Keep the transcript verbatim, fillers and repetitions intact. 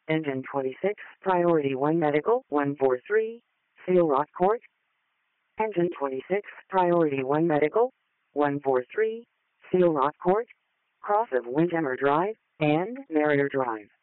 Engine twenty-six, Priority one Medical, one four three, Seal Rock Court. Engine twenty-six, Priority one Medical, one four three, Seal Rock Court, cross of Windhammer Drive and Marrier Drive.